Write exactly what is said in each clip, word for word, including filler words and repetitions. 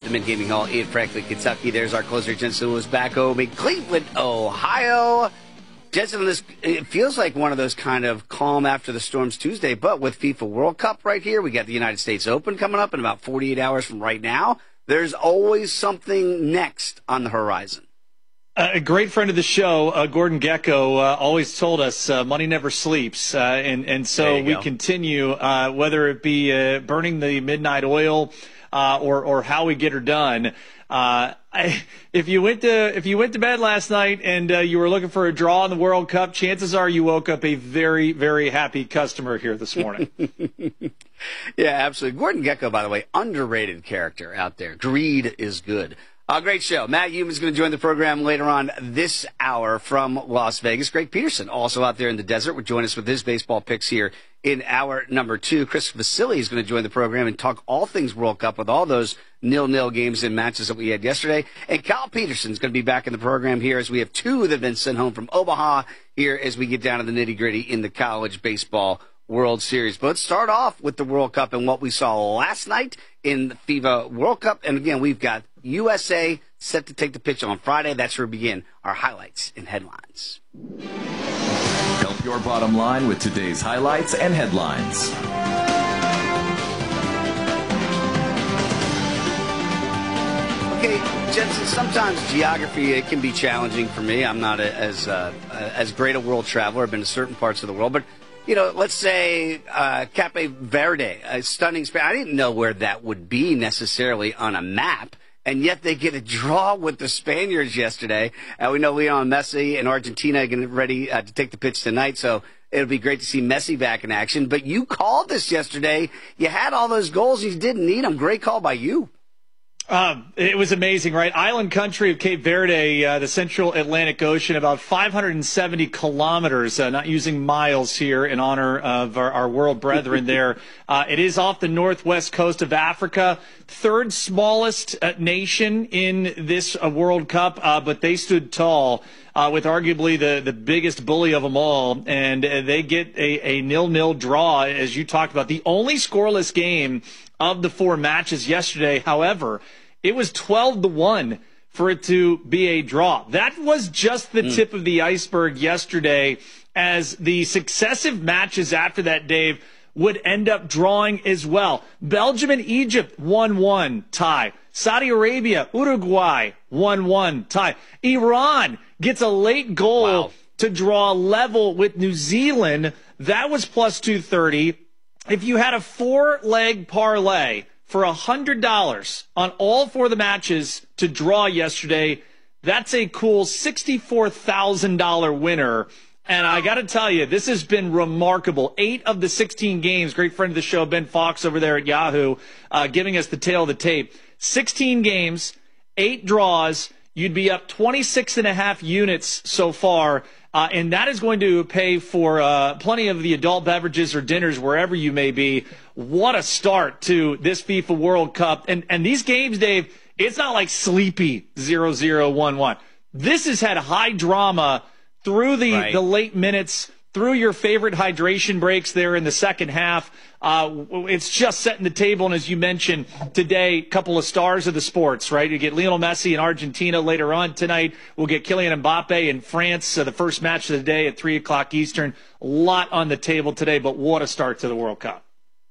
the Mint Gaming Hall in Franklin, Kentucky. There's our closer, Jensen Lewis, back home in Cleveland, Ohio. Jensen, this, it feels like one of those kind of calm after the storms Tuesday, but with FIFA World Cup right here, we got the United States Open coming up in about forty-eight hours from right now. There's always something next on the horizon. Uh, a great friend of the show, uh, Gordon Gekko, uh, always told us uh, money never sleeps. Uh, and, and so we go. continue, uh, whether it be uh, burning the midnight oil uh, or, or how we get her done. Uh, I, if you went to if you went to bed last night and uh, you were looking for a draw in the World Cup, chances are you woke up a very, very happy customer here this morning. Yeah, absolutely. Gordon Gekko, by the way, underrated character out there. Greed is good. Uh, great show. Matt Youmans going to join the program later on this hour from Las Vegas. Greg Peterson, also out there in the desert, will join us with his baseball picks here in hour number two. Chris Vasili is going to join the program and talk all things World Cup with all those nil-nil games and matches that we had yesterday. And Kyle Peterson is going to be back in the program here as we have two that have been sent home from Omaha here as we get down to the nitty-gritty in the college baseball World Series. But let's start off with the World Cup and what we saw last night in the FIFA World Cup. And again, we've got U S A set to take the pitch on Friday. That's where we begin our highlights and headlines. Help your bottom line with today's highlights and headlines. Okay, Jensen, sometimes geography, it can be challenging for me. I'm not a, as uh, as great a world traveler. I've been to certain parts of the world, but you know, let's say uh, Cape Verde, a stunning Spain. I didn't know where that would be necessarily on a map, and yet they get a draw with the Spaniards yesterday. And we know Lionel Messi and Argentina are getting ready uh, to take the pitch tonight, so it'll be great to see Messi back in action. But you called this yesterday. You had all those goals. You didn't need them. Great call by you. Um, it was amazing, right? Island country of Cape Verde, uh, the central Atlantic Ocean, about five hundred seventy kilometers, uh, not using miles here in honor of our, our world brethren there. Uh, it is off the northwest coast of Africa, third smallest uh, nation in this uh, World Cup, uh, but they stood tall uh, with arguably the, the biggest bully of them all, and uh, they get a, a nil-nil draw, as you talked about. The only scoreless game of the four matches yesterday, however, it was twelve to one for it to be a draw. That was just the mm. tip of the iceberg yesterday, as the successive matches after that, Dave, would end up drawing as well. Belgium and Egypt, one one tie. Saudi Arabia, Uruguay, one one tie. Iran gets a late goal wow. to draw level with New Zealand. That was plus two thirty. If you had a four-leg parlay for one hundred dollars on all four of the matches to draw yesterday, that's a cool sixty-four thousand dollars winner. And I got to tell you, this has been remarkable. Eight of the sixteen games, great friend of the show, Ben Fox over there at Yahoo, uh, giving us the tail of the tape. sixteen games, eight draws. You'd be up twenty-six and a half units so far. Uh, and that is going to pay for uh, plenty of the adult beverages or dinners wherever you may be. What a start to this FIFA World Cup. And and these games, Dave, it's not like sleepy zero zero one one. This has had high drama through the, right. the late minutes, through your favorite hydration breaks there in the second half. Uh, it's just setting the table. And as you mentioned today, a couple of stars of the sports, right? You get Lionel Messi in Argentina later on tonight. We'll get Kylian Mbappe in France, uh, the first match of the day at three o'clock Eastern. A lot on the table today, but what a start to the World Cup.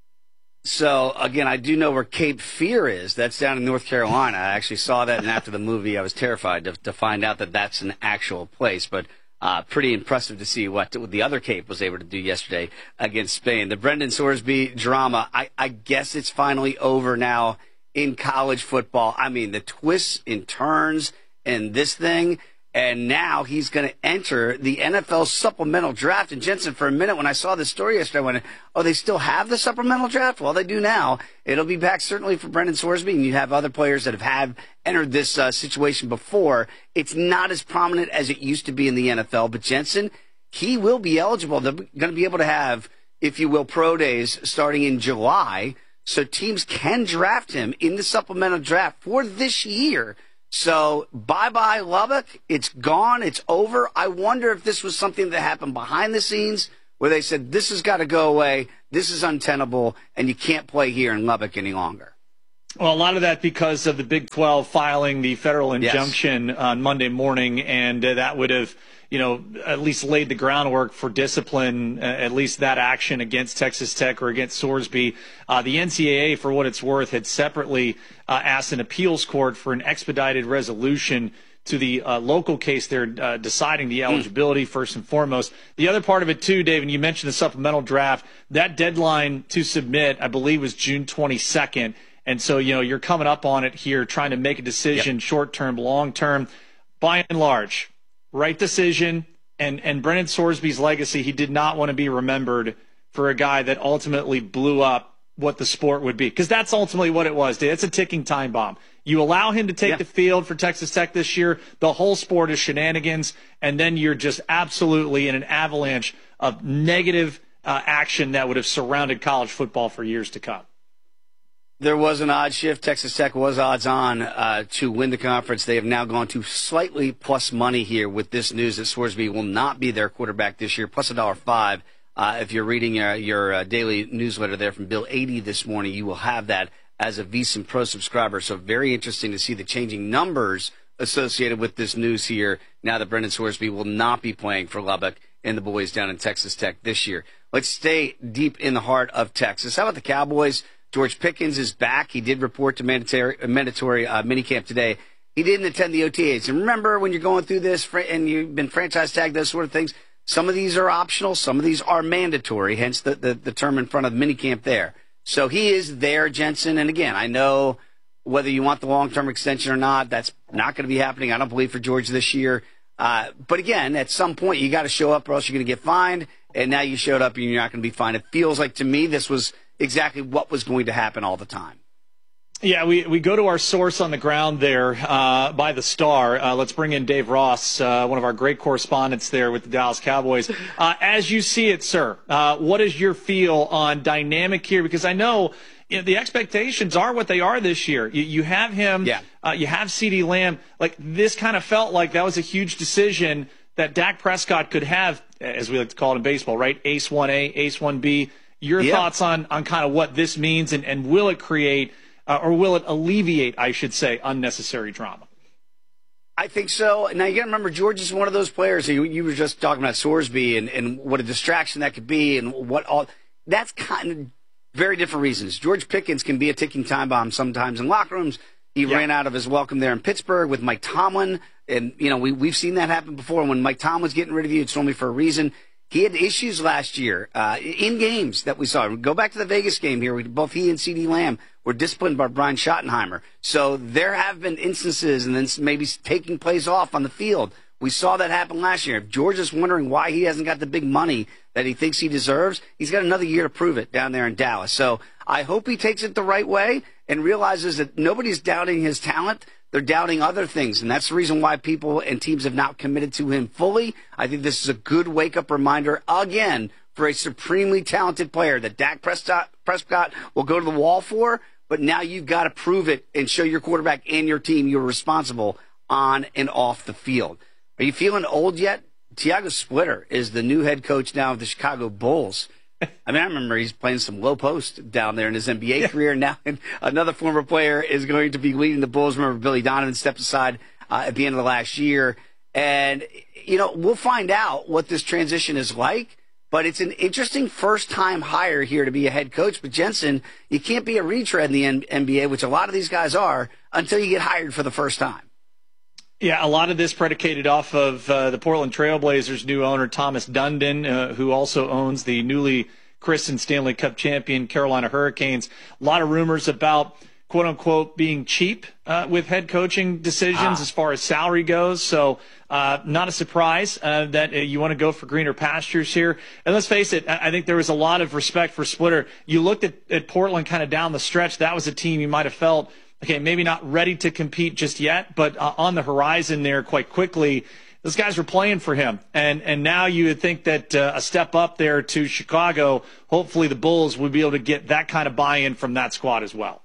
So, again, I do know where Cape Fear is. That's down in North Carolina. I actually saw that, and after the movie, I was terrified to, to find out that that's an actual place. But Uh, pretty impressive to see what the other Cape was able to do yesterday against Spain. The Brendan Sorsby drama, I, I guess it's finally over now in college football. I mean, the twists and turns in this thing, and now he's going to enter the N F L supplemental draft. And Jensen, for a minute, when I saw this story yesterday, I went, oh, they still have the supplemental draft? Well, they do now. It'll be back certainly for Brendan Sorsby, and you have other players that have had entered this uh, situation before. It's not as prominent as it used to be in the N F L, but Jensen, he will be eligible. They're going to be able to have, if you will, pro days starting in July, so teams can draft him in the supplemental draft for this year. So bye-bye Lubbock. It's gone. It's over. I wonder if this was something that happened behind the scenes where they said, this has got to go away. This is untenable, and you can't play here in Lubbock any longer. Well, a lot of that because of the Big twelve filing the federal injunction yes. on Monday morning, and uh, that would have, you know, at least laid the groundwork for discipline, uh, at least that action against Texas Tech or against Sorsby. Uh, the N C double A, for what it's worth, had separately uh, asked an appeals court for an expedited resolution to the uh, local case they're uh, deciding the eligibility, mm. first and foremost. The other part of it, too, Dave, and you mentioned the supplemental draft, that deadline to submit, I believe, was June twenty-second. And so, you know, you're coming up on it here, trying to make a decision, yep. short-term, long-term. By and large, right decision. And, and Brennan Sorsby's legacy, he did not want to be remembered for a guy that ultimately blew up what the sport would be. Because that's ultimately what it was, Dave. It's a ticking time bomb. You allow him to take yeah. the field for Texas Tech this year, the whole sport is shenanigans, and then you're just absolutely in an avalanche of negative uh, action that would have surrounded college football for years to come. There was an odd shift. Texas Tech was odds on uh, to win the conference. They have now gone to slightly plus money here with this news that Sorsby will not be their quarterback this year, plus a dollar five. Uh, if you're reading your, your uh, daily newsletter there from Bill eighty this morning, you will have that as a VSiN Pro subscriber. So very interesting to see the changing numbers associated with this news here now that Brennan Sorsby will not be playing for Lubbock and the boys down in Texas Tech this year. Let's stay deep in the heart of Texas. How about the Cowboys? George Pickens is back. He did report to mandatory, mandatory uh, minicamp today. He didn't attend the O T As. And remember, when you're going through this and you've been franchise tagged, those sort of things, some of these are optional, some of these are mandatory, hence the, the, the term in front of minicamp there. So he is there, Jensen. And again, I know whether you want the long-term extension or not, that's not going to be happening, I don't believe, for George this year. Uh, but again, at some point, you got to show up or else you're going to get fined. And now you showed up and you're not going to be fined. It feels like, to me, this was exactly what was going to happen all the time. Yeah, we, we go to our source on the ground there uh, by the Star. Uh, let's bring in Dave Ross, uh, one of our great correspondents there with the Dallas Cowboys. Uh, as you see it, sir, uh, what is your feel on dynamic here? Because I know, you know the expectations are what they are this year. You, you have him, yeah. uh, you have CeeDee Lamb. Like, this kind of felt like that was a huge decision that Dak Prescott could have, as we like to call it in baseball, right? Ace one A, Ace one B. Your yeah. thoughts on, on kind of what this means, and, and will it create, uh, or will it alleviate, I should say, unnecessary drama? I think so. Now, you got to remember, George is one of those players. You, you were just talking about Sorsby and, and what a distraction that could be, and what all. That's kind of very different reasons. George Pickens can be a ticking time bomb sometimes in locker rooms. He yeah. ran out of his welcome there in Pittsburgh with Mike Tomlin, and you know we we've seen that happen before. When Mike Tomlin's getting rid of you, it's only for a reason. He had issues last year uh, in games that we saw. Go back to the Vegas game here. We, both he and CeeDee Lamb were disciplined by Brian Schottenheimer. So there have been instances and then maybe taking plays off on the field. We saw that happen last year. If George is wondering why he hasn't got the big money that he thinks he deserves, he's got another year to prove it down there in Dallas. So I hope he takes it the right way and realizes that nobody's doubting his talent. They're doubting other things, and that's the reason why people and teams have not committed to him fully. I think this is a good wake-up reminder, again, for a supremely talented player that Dak Prescott, Prescott will go to the wall for, but now you've got to prove it and show your quarterback and your team you're responsible on and off the field. Are you feeling old yet? Tiago Splitter is the new head coach now of the Chicago Bulls. I mean, I remember he's playing some low post down there in his N B A yeah. career. Now another former player is going to be leading the Bulls. Remember, Billy Donovan stepped aside uh, at the end of the last year. And, you know, we'll find out what this transition is like. But it's an interesting first-time hire here to be a head coach. But, Jensen, you can't be a retread in the N B A, which a lot of these guys are, until you get hired for the first time. Yeah, a lot of this predicated off of uh, the Portland Trailblazers' new owner, Thomas Dundon, uh, who also owns the newly christened Stanley Cup champion Carolina Hurricanes. A lot of rumors about, quote-unquote, being cheap uh, with head coaching decisions ah. as far as salary goes. So uh, not a surprise uh, that uh, you want to go for greener pastures here. And let's face it, I think there was a lot of respect for Splitter. You looked at, at Portland kind of down the stretch. That was a team you might have felt, okay, maybe not ready to compete just yet, but uh, on the horizon there quite quickly. Those guys were playing for him. And and now you would think that uh, a step up there to Chicago, hopefully the Bulls would be able to get that kind of buy-in from that squad as well.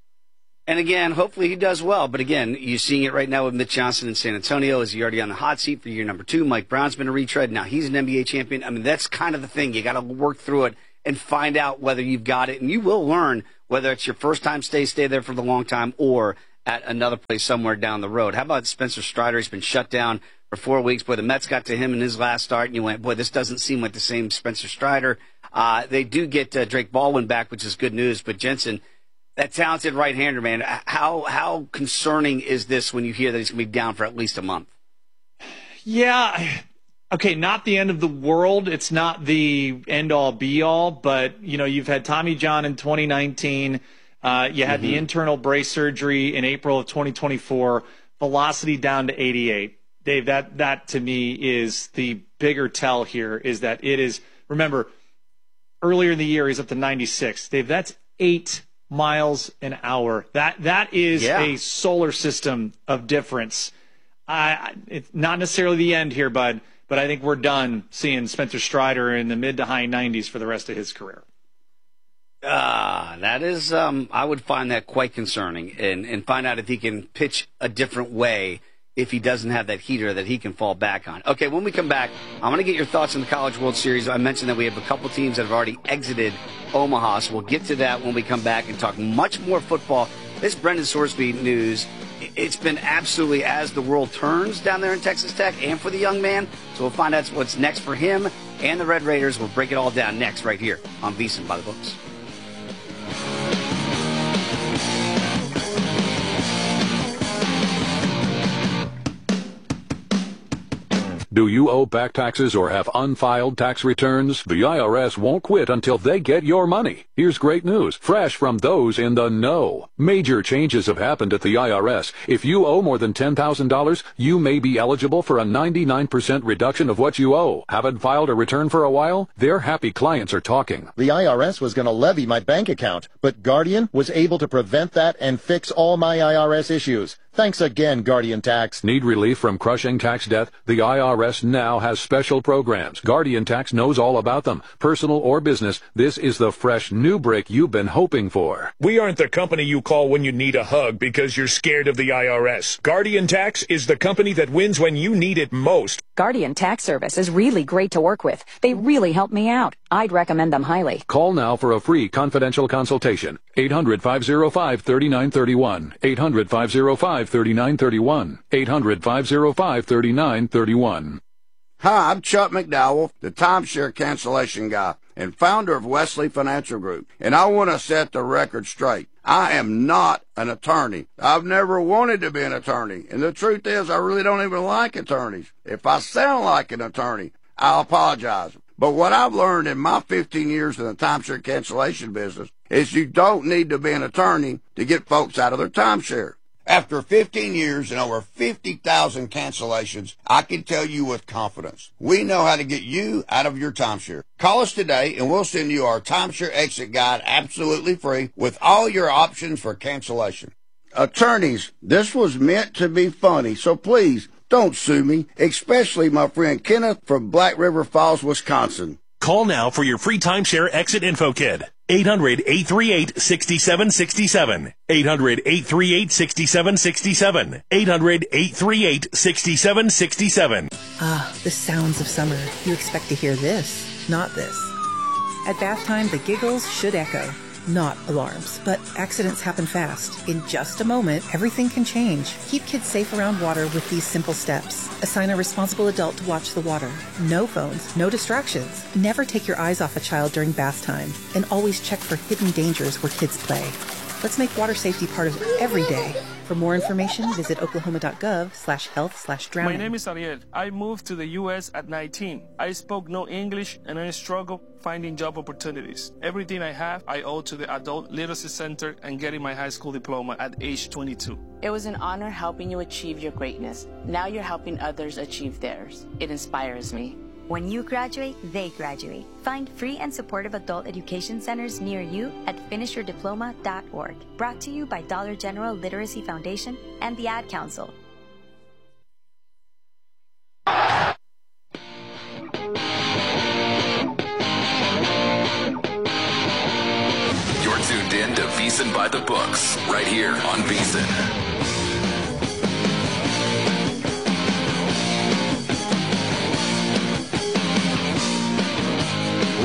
And again, hopefully he does well. But again, you're seeing it right now with Mitch Johnson in San Antonio. Is he already on the hot seat for year number two? Mike Brown's been a retread. Now he's an N B A champion. I mean, that's kind of the thing. You got to work through it and find out whether you've got it. And you will learn whether it's your first time stay, stay there for the long time, or at another place somewhere down the road. How about Spencer Strider? He's been shut down for four weeks. Boy, the Mets got to him in his last start, and you went, boy, this doesn't seem like the same Spencer Strider. Uh, they do get uh, Drake Baldwin back, which is good news. But Jensen, that talented right-hander, man, how how concerning is this when you hear that he's going to be down for at least a month? Yeah. Okay, not the end of the world. It's not the end-all, be-all. But, you know, you've had Tommy John in twenty nineteen. Uh, you had mm-hmm. the internal brace surgery in April of twenty twenty-four. Velocity down to eighty-eight. Dave, that, that to me is the bigger tell here, is that it is, remember, earlier in the year he's up to ninety-six. Dave, that's eight miles an hour. That That is yeah. a solar system of difference. I, it's not necessarily the end here, bud, but I think we're done seeing Spencer Strider in the mid to high nineties for the rest of his career. Ah, uh, that is, um, I would find that quite concerning, and, and find out if he can pitch a different way if he doesn't have that heater that he can fall back on. Okay, when we come back, I'm going to get your thoughts on the College World Series. I mentioned that we have a couple teams that have already exited Omaha, so we'll get to that when we come back and talk much more football. This Brendan Sorsby news, it's been absolutely as the world turns down there in Texas Tech and for the young man. So we'll find out what's next for him and the Red Raiders. We'll break it all down next right here on VSiN by the Books. Do you owe back taxes or have unfiled tax returns? The I R S won't quit until they get your money. Here's great news, fresh from those in the know. Major changes have happened at the I R S. If you owe more than ten thousand dollars, you may be eligible for a ninety-nine percent reduction of what you owe. Haven't filed a return for a while? Their happy clients are talking. The I R S was going to levy my bank account, but Guardian was able to prevent that and fix all my I R S issues. Thanks again, Guardian Tax. Need relief from crushing tax debt? The I R S now has special programs. Guardian Tax knows all about them. Personal or business, this is the fresh new break you've been hoping for. We aren't the company you call when you need a hug because you're scared of the I R S. Guardian Tax is the company that wins when you need it most. Guardian Tax Service is really great to work with. They really help me out. I'd recommend them highly. Call now for a free confidential consultation. eight hundred, five oh five, three nine three one. eight hundred, five oh five, three nine three one. eight hundred, five oh five, three nine three one. Hi, I'm Chuck McDowell, the timeshare cancellation guy and founder of Wesley Financial Group, and I want to set the record straight. I am not an attorney. I've never wanted to be an attorney, and the truth is I really don't even like attorneys. If I sound like an attorney, I'll apologize. But what I've learned in my fifteen years in the timeshare cancellation business is you don't need to be an attorney to get folks out of their timeshare. After fifteen years and over fifty thousand cancellations, I can tell you with confidence, we know how to get you out of your timeshare. Call us today and we'll send you our timeshare exit guide absolutely free with all your options for cancellation. Attorneys, this was meant to be funny, so please don't sue me, especially my friend Kenneth from Black River Falls, Wisconsin. Call now for your free timeshare exit info kit. eight hundred, eight three eight, six seven six seven. eight hundred, eight three eight, six seven six seven. eight hundred, eight three eight, six seven six seven. Ah, the sounds of summer. You expect to hear this, not this. At bath time, the giggles should echo. Not alarms, but accidents happen fast. In just a moment, everything can change. Keep kids safe around water with these simple steps. Assign a responsible adult to watch the water. No phones, no distractions. Never take your eyes off a child during bath time. And always check for hidden dangers where kids play. Let's make water safety part of every day. For more information, visit oklahoma.gov slash health slash drowning. My name is Ariel. I moved to the U S at nineteen. I spoke no English and I struggled finding job opportunities. Everything I have, I owe to the Adult Literacy Center and getting my high school diploma at age twenty-two. It was an honor helping you achieve your greatness. Now you're helping others achieve theirs. It inspires me. When you graduate, they graduate. Find free and supportive adult education centers near you at finish your diploma dot org. Brought to you by Dollar General Literacy Foundation and the Ad Council. You're tuned in to VSiN by the Books, right here on VSiN. We continue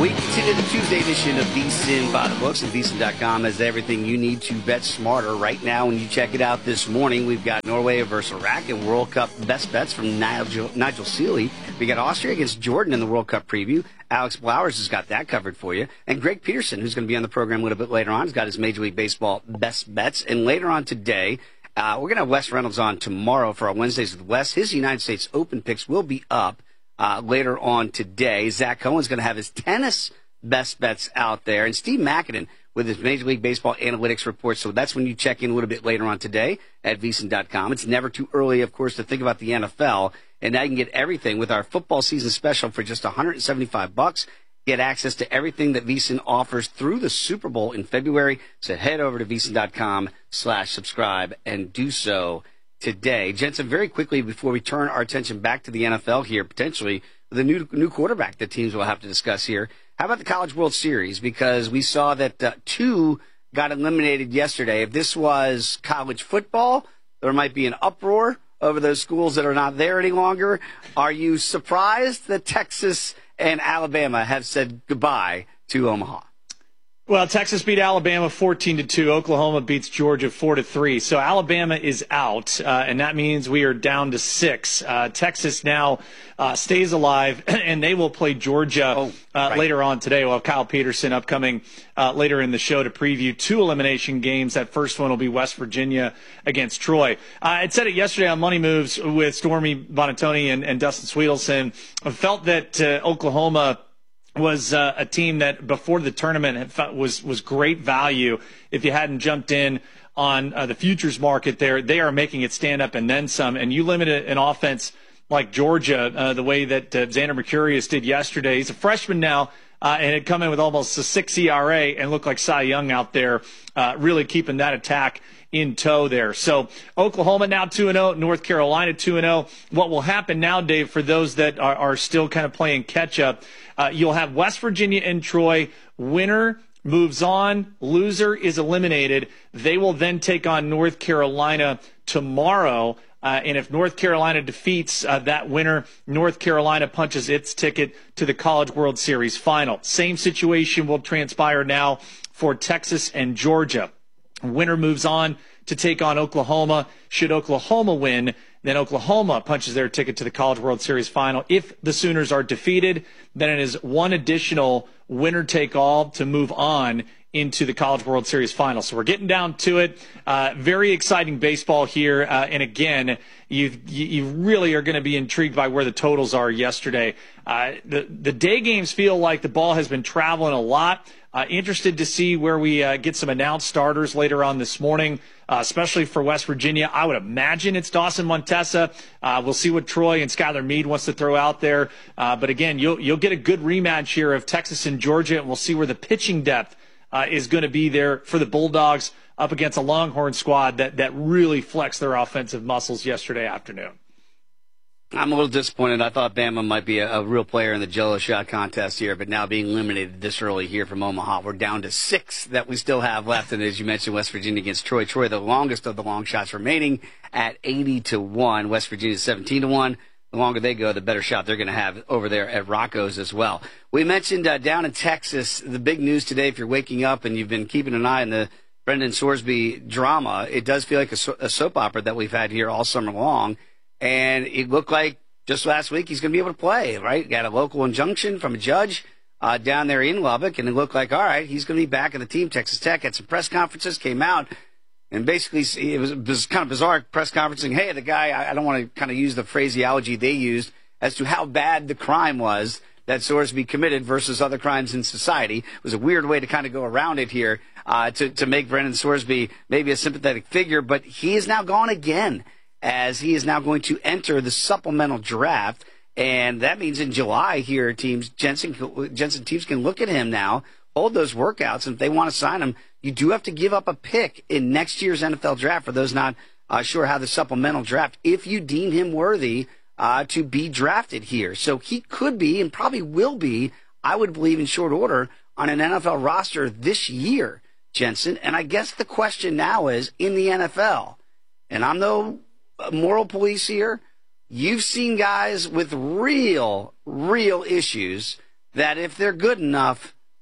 into the Tuesday edition of VSiN by the Books, and V S I N dot com has everything you need to bet smarter. Right now, when you check it out this morning, we've got Norway versus Iraq in World Cup best bets from Nigel, Nigel Seeley. We got Austria against Jordan in the World Cup preview. Alex Blowers has got that covered for you. And Greg Peterson, who's going to be on the program a little bit later on, has got his Major League Baseball best bets. And later on today, uh, we're going to have Wes Reynolds on tomorrow for our Wednesdays with Wes. His United States Open picks will be up uh, later on today. Zach Cohen's going to have his tennis best bets out there. And Steve McAdam with his Major League Baseball analytics report. So that's when you check in a little bit later on today at V S I N dot com. It's never too early, of course, to think about the N F L. And now you can get everything with our football season special for just one hundred seventy-five bucks. Get access to everything that V S I N offers through the Super Bowl in February. So head over to V S I N dot com slash subscribe and do so today. Jensen, very quickly before we turn our attention back to the N F L here, potentially the new new quarterback that teams will have to discuss here. How about the College World Series? Because we saw that uh, two got eliminated yesterday. If this was college football, there might be an uproar over those schools that are not there any longer. Are you surprised that Texas and Alabama have said goodbye to Omaha? Well, Texas beat Alabama fourteen to two. Oklahoma beats Georgia four to three. So Alabama is out, uh, and that means we are down to six. Uh, Texas now uh, stays alive, and they will play Georgia oh, uh, right. later on today. We'll have Kyle Peterson upcoming uh, later in the show to preview two elimination games. That first one will be West Virginia against Troy. Uh, I said it yesterday on Money Moves with Stormy Bonatoni and, and Dustin Sweetelson. I felt that uh, Oklahoma was uh, a team that before the tournament had felt was was great value. If you hadn't jumped in on uh, the futures market there, they are making it stand up and then some. And you limit an offense like Georgia uh, the way that uh, Xander Mercurius did yesterday. He's a freshman now uh, and had come in with almost a six E R A and looked like Cy Young out there, uh, really keeping that attack in tow there. So Oklahoma now two and oh, North Carolina two and oh. What will happen now, Dave, for those that are, are still kind of playing catch up, uh, you'll have West Virginia and Troy. Winner moves on, loser is eliminated. They will then take on North Carolina tomorrow. Uh, and if North Carolina defeats uh, that winner, North Carolina punches its ticket to the College World Series final. Same situation will transpire now for Texas and Georgia. Winner moves on to take on Oklahoma. Should Oklahoma win, then Oklahoma punches their ticket to the College World Series final. If the Sooners are defeated, then it is one additional winner-take-all to move on into the College World Series final. So we're getting down to it. Uh, very exciting baseball here. Uh, and again, you you really are going to be intrigued by where the totals are yesterday. Uh, the, the day games feel like the ball has been traveling a lot. Uh, interested to see where we uh, get some announced starters later on this morning, uh, especially for West Virginia. I would imagine it's Dawson Montesa. Uh, we'll see what Troy and Skylar Meade wants to throw out there. Uh, but again, you'll you'll get a good rematch here of Texas and Georgia, and we'll see where the pitching depth uh, is going to be there for the Bulldogs up against a Longhorn squad that that really flexed their offensive muscles yesterday afternoon. I'm a little disappointed. I thought Bama might be a, a real player in the Jello shot contest here, but now being eliminated this early here from Omaha, we're down to six that we still have left. And as you mentioned, West Virginia against Troy. Troy, the longest of the long shots remaining at eighty to one. West Virginia seventeen to one. The longer they go, the better shot they're going to have over there at Rocco's as well. We mentioned uh, down in Texas, the big news today, if you're waking up and you've been keeping an eye on the Brendan Sorsby drama, it does feel like a, so- a soap opera that we've had here all summer long. And it looked like just last week he's going to be able to play, right? Got a local injunction from a judge uh, down there in Lubbock, and it looked like, all right, he's going to be back in the team. Texas Tech had some press conferences, came out, and basically it was, it was kind of bizarre press conferencing. Hey, the guy, I, I don't want to kind of use the phraseology they used as to how bad the crime was that Sorsby committed versus other crimes in society. It was a weird way to kind of go around it here uh, to, to make Brendan Sorsby maybe a sympathetic figure, but he is now gone again, as he is now going to enter the supplemental draft. And that means in July here, teams, Jensen, Jensen teams can look at him now, hold those workouts, and if they want to sign him, you do have to give up a pick in next year's N F L draft for those not uh, sure how the supplemental draft, if you deem him worthy uh, to be drafted here. So he could be and probably will be, I would believe in short order, on an N F L roster this year, Jensen. And I guess the question now is, in the N F L, and I'm no moral police here, you've seen guys with real, real issues that if they're good enough,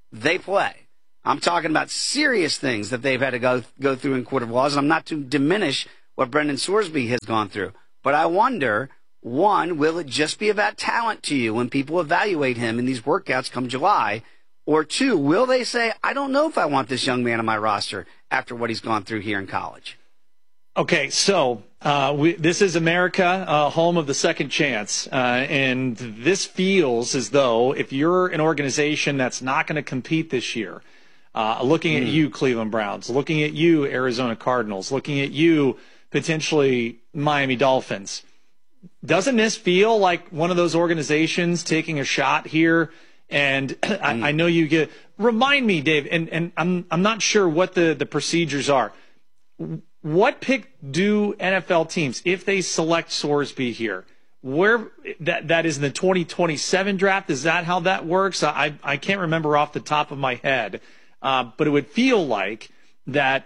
they play. I'm talking about serious things that they've had to go go through in court of laws, and I'm not to diminish what Brendan Sorsby has gone through. But I wonder, one, will it just be about talent to you when people evaluate him in these workouts come July? Or two, will they say, I don't know if I want this young man on my roster after what he's gone through here in college? Okay, so uh, we, this is America, uh, home of the second chance. Uh, and this feels as though if you're an organization that's not going to compete this year, uh, looking mm. at you, Cleveland Browns, looking at you, Arizona Cardinals, looking at you, potentially Miami Dolphins, doesn't this feel like one of those organizations taking a shot here? And mm. I, I know you get – remind me, Dave, and, and I'm, I'm not sure what the, the procedures are. What pick do N F L teams, if they select Sorsby here, where that that is in the twenty twenty-seven draft? Is that how that works? I I can't remember off the top of my head, uh, but it would feel like that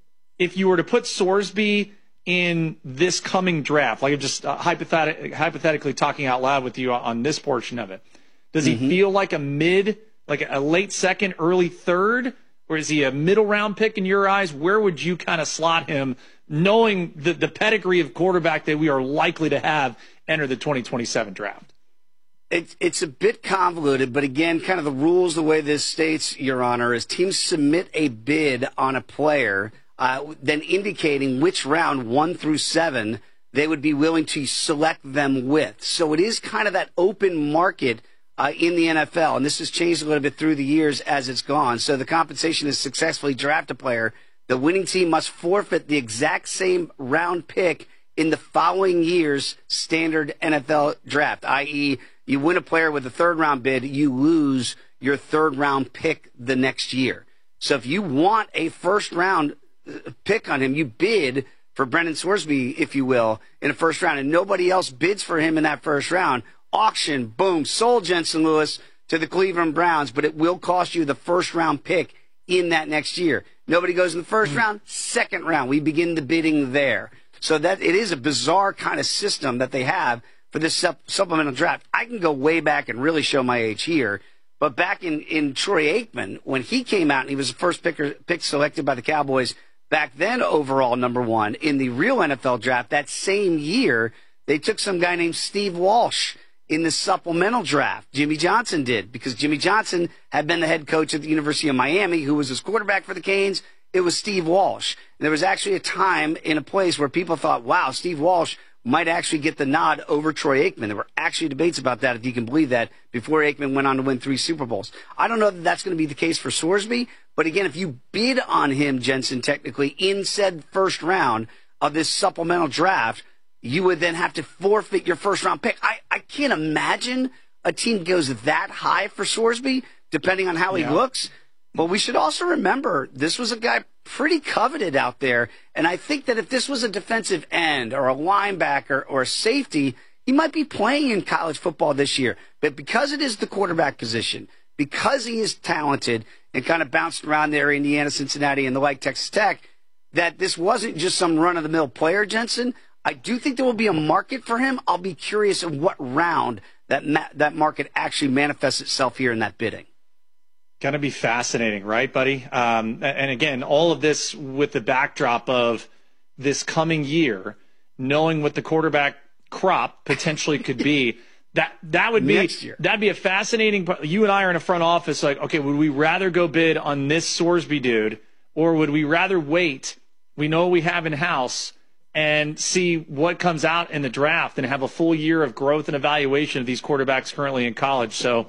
if you were to put Sorsby in this coming draft, like I'm just uh, hypothetic, hypothetically talking out loud with you on this portion of it, does he mm-hmm. feel like a mid, like a late second, early third? Or is he a middle round pick in your eyes? Where would you kind of slot him, knowing the, the pedigree of quarterback that we are likely to have enter the twenty twenty-seven draft? It's it's a bit convoluted, but again, kind of the rules, the way this states, Your Honor, is teams submit a bid on a player, uh, then indicating which round, one through seven, they would be willing to select them with. So it is kind of that open market Uh, in the N F L, and this has changed a little bit through the years as it's gone. So the compensation is successfully draft a player. The winning team must forfeit the exact same round pick in the following year's standard N F L draft, that is, you win a player with a third-round bid, you lose your third-round pick the next year. So if you want a first-round pick on him, you bid for Brendan Sorsby, if you will, in a first round, and nobody else bids for him in that first round. Auction, boom, sold Jensen Lewis to the Cleveland Browns, but it will cost you the first round pick in that next year. Nobody goes in the first mm-hmm. round, second round. We begin the bidding there. So that it is a bizarre kind of system that they have for this sup- supplemental draft. I can go way back and really show my age here, but back in, in Troy Aikman, when he came out and he was the first picker, pick selected by the Cowboys, back then overall number one in the real N F L draft, that same year, they took some guy named Steve Walsh in the supplemental draft. Jimmy Johnson did, because Jimmy Johnson had been the head coach at the University of Miami, who was his quarterback for the Canes. It was Steve Walsh. And there was actually a time in a place where people thought, wow, Steve Walsh might actually get the nod over Troy Aikman. There were actually debates about that, if you can believe that, before Aikman went on to win three Super Bowls. I don't know that that's going to be the case for Sorsby, but again, if you bid on him, Jensen, technically, in said first round of this supplemental draft, you would then have to forfeit your first-round pick. I, I can't imagine a team goes that high for Sorsby, depending on how yeah. he looks. But we should also remember, this was a guy pretty coveted out there, and I think that if this was a defensive end or a linebacker or a safety, he might be playing in college football this year. But because it is the quarterback position, because he is talented and kind of bounced around there, Indiana, Cincinnati, and the like, Texas Tech, that this wasn't just some run-of-the-mill player, Jensen. I do think there will be a market for him. I'll be curious of what round that ma- that market actually manifests itself here in that bidding. Going to be fascinating, right, buddy? Um, and again, all of this with the backdrop of this coming year, knowing what the quarterback crop potentially could be. That that would be next year. That'd be a fascinating. You and I are in a front office, like, okay, would we rather go bid on this Sorsby dude, or would we rather wait? We know what we have in house, and see what comes out in the draft and have a full year of growth and evaluation of these quarterbacks currently in college. So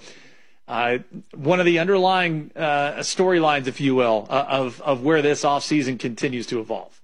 uh, one of the underlying uh, storylines, if you will, uh, of, of where this offseason continues to evolve.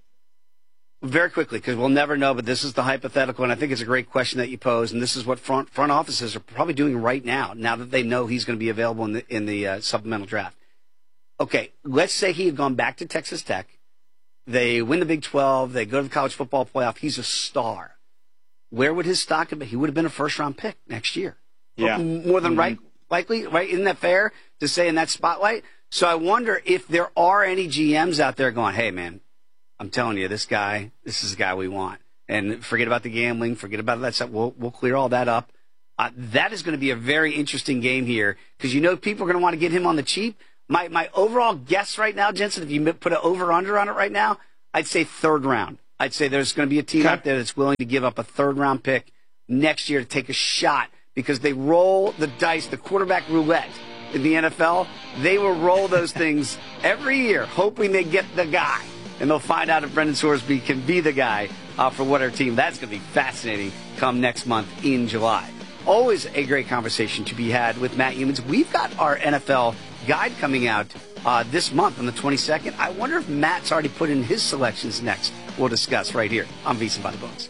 Very quickly, because we'll never know, but this is the hypothetical, and I think it's a great question that you pose, and this is what front front offices are probably doing right now, now that they know he's going to be available in the, in the uh, supplemental draft. Okay, let's say he had gone back to Texas Tech. They win the Big twelve. They go to the college football playoff. He's a star. Where would his stock have been? He would have been a first-round pick next year. Yeah. More than mm-hmm. right, likely, right? Isn't that fair to say in that spotlight? So I wonder if there are any G Ms out there going, hey, man, I'm telling you, this guy, this is the guy we want. And forget about the gambling. Forget about that stuff. We'll, we'll clear all that up. Uh, that is going to be a very interesting game here, because you know people are going to want to get him on the cheap. My my overall guess right now, Jensen, if you put an over-under on it right now, I'd say third round. I'd say there's going to be a team Okay. out there that's willing to give up a third-round pick next year to take a shot because they roll the dice, the quarterback roulette in the N F L. They will roll those things every year, hoping they get the guy. And they'll find out if Brendan Sorsby can be the guy uh, for whatever team. That's going to be fascinating come next month in July. Always a great conversation to be had with Matt Youmans. We've got our N F L guide coming out uh, this month on the twenty-second. I wonder if Matt's already put in his selections next. We'll discuss right here on VSiN by the Books.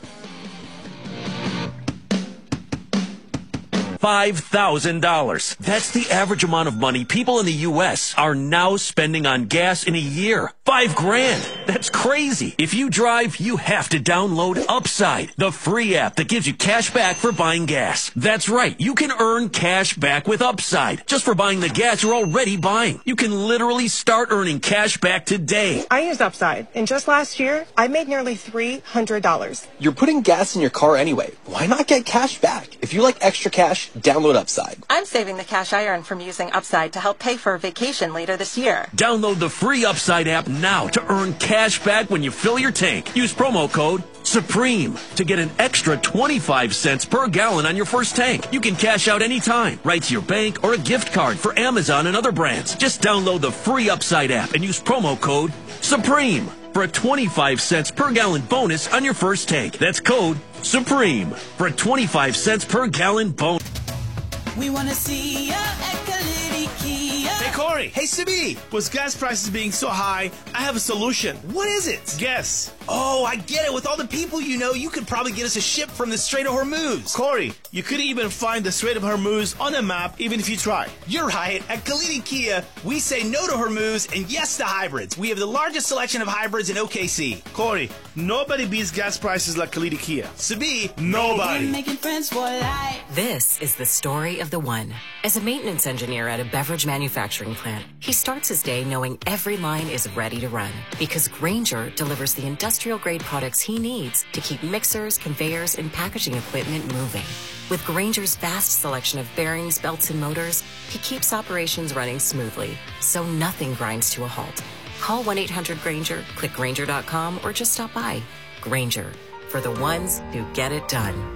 five thousand dollars. That's the average amount of money people in the U S are now spending on gas in a year. Five grand. That's crazy. If you drive, you have to download Upside, the free app that gives you cash back for buying gas. That's right. You can earn cash back with Upside just for buying the gas you're already buying. You can literally start earning cash back today. I used Upside, and just last year, I made nearly three hundred dollars. You're putting gas in your car anyway. Why not get cash back? If you like extra cash, download Upside. I'm saving the cash I earn from using Upside to help pay for a vacation later this year. Download the free Upside app now to earn cash back when you fill your tank. Use promo code SUPREME to get an extra twenty-five cents per gallon on your first tank. You can cash out anytime, right to your bank or a gift card for Amazon and other brands. Just download the free Upside app and use promo code SUPREME for a twenty-five cents per gallon bonus on your first tank. That's code SUPREME for a twenty-five cents per gallon bonus. We want to see ya at Kalidi Kia. Hey, Corey. Hey, Sibi. With gas prices being so high, I have a solution. What is it? Guess. Oh, I get it. With all the people you know, you could probably get us a ship from the Strait of Hormuz. Corey, you could even find the Strait of Hormuz on a map even if you try. You're right. At Kalidi Kia, we say no to Hormuz and yes to hybrids. We have the largest selection of hybrids in O K C. Corey, nobody beats gas prices like Kalidi Kia. Sabi, nobody. We're making friends for life. This is the story of the one. As a maintenance engineer at a beverage manufacturing plant, he starts his day knowing every line is ready to run because Grainger delivers the industrial-grade products he needs to keep mixers, conveyors, and packaging equipment moving. With Grainger's vast selection of bearings, belts, and motors, he keeps operations running smoothly, so nothing grinds to a halt. Call one eight hundred Grainger, click Grainger dot com, or just stop by. Grainger, for the ones who get it done.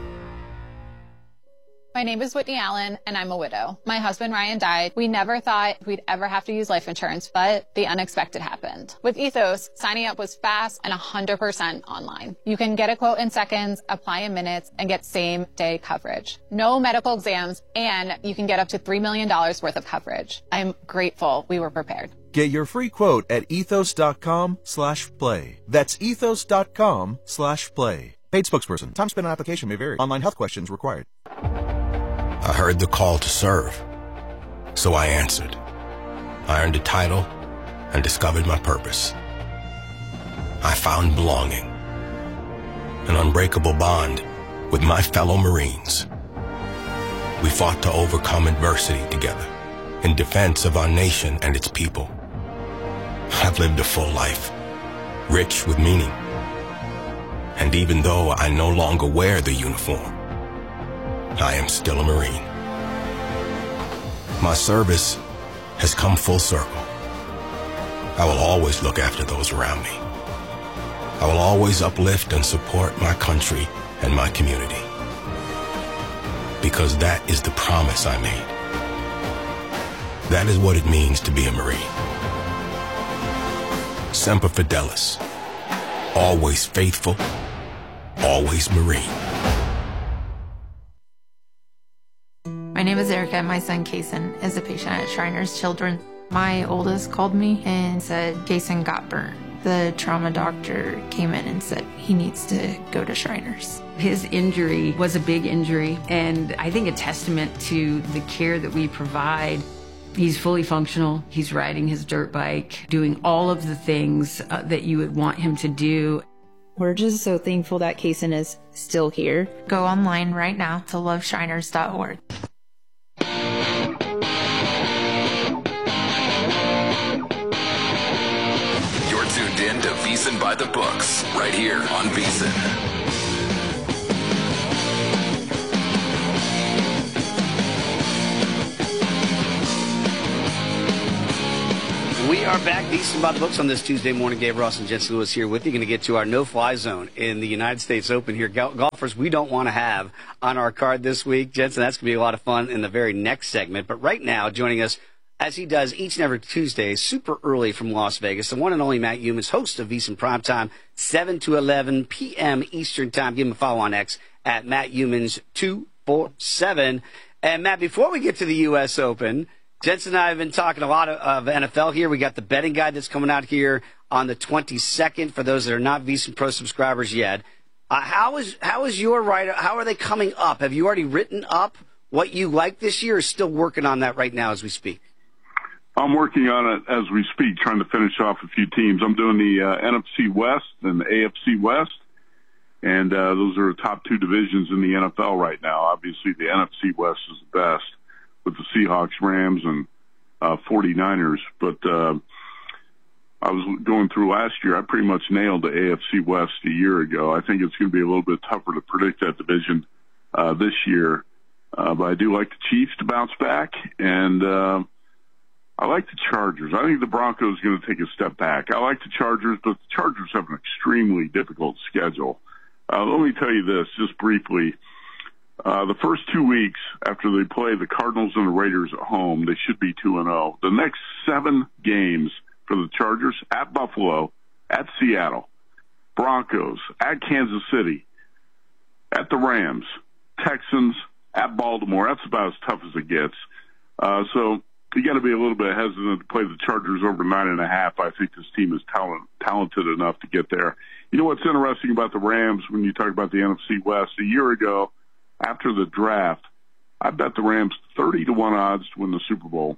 My name is Whitney Allen, and I'm a widow. My husband, Ryan, died. We never thought we'd ever have to use life insurance, but the unexpected happened. With Ethos, signing up was fast and one hundred percent online. You can get a quote in seconds, apply in minutes, and get same-day coverage. No medical exams, and you can get up to three million dollars worth of coverage. I'm grateful we were prepared. Get your free quote at ethos.com slash play. That's ethos.com slash play. Paid spokesperson. Time spent on application may vary. Online health questions required. I heard the call to serve, so I answered. I earned a title and discovered my purpose. I found belonging, an unbreakable bond with my fellow Marines. We fought to overcome adversity together in defense of our nation and its people. I've lived a full life, rich with meaning. And even though I no longer wear the uniform, I am still a Marine. My service has come full circle. I will always look after those around me. I will always uplift and support my country and my community. Because that is the promise I made. That is what it means to be a Marine. Semper Fidelis. Always faithful. Always Marine. My name is Erica, and my son Kason is a patient at Shriners Children. My oldest called me and said Kason got burnt. The trauma doctor came in and said he needs to go to Shriners. His injury was a big injury, and I think a testament to the care that we provide. He's fully functional. He's riding his dirt bike, doing all of the things uh, that you would want him to do. We're just so thankful that Kason is still here. Go online right now to love shriners dot org. You're tuned in to VSiN by the Books, right here on VSiN. are back. VSiN by the Books on this Tuesday morning. Dave Ross and Jensen Lewis here with you. Going to get to our no-fly zone in the United States Open here. Golfers we don't want to have on our card this week. Jensen, that's going to be a lot of fun in the very next segment. But right now, joining us, as he does each and every Tuesday, super early from Las Vegas, the one and only Matt Youmans, host of VSiN Primetime, seven to eleven p.m. Eastern Time. Give him a follow on X at Matt Youmans two four seven. And, Matt, before we get to the U S Open, Jensen and I have been talking a lot of, of N F L here. We got the betting guide that's coming out here on the twenty-second for those that are not VSiN Pro subscribers yet. Uh, how is how is your write? How are they coming up? Have you already written up what you like this year, or still working on that right now as we speak? I'm working on it as we speak, trying to finish off a few teams. I'm doing the uh, N F C West and the A F C West, and uh, those are the top two divisions in the N F L right now. Obviously, the N F C West is the best, with the Seahawks, Rams, and uh, forty-niners. But uh, I was going through last year. I pretty much nailed the A F C West a year ago. I think it's going to be a little bit tougher to predict that division uh, this year. Uh, but I do like the Chiefs to bounce back, and uh, I like the Chargers. I think the Broncos are going to take a step back. I like the Chargers, but the Chargers have an extremely difficult schedule. Uh, let me tell you this, just briefly. Uh, the first two weeks after they play the Cardinals and the Raiders at home, they should be two and oh. The next seven games for the Chargers, at Buffalo, at Seattle, Broncos, at Kansas City, at the Rams, Texans, at Baltimore. That's about as tough as it gets. Uh, so you got to be a little bit hesitant to play the Chargers over nine and a half. I think this team is talent, talented enough to get there. You know what's interesting about the Rams when you talk about the N F C West? A year ago, after the draft, I bet the Rams thirty to one odds to win the Super Bowl.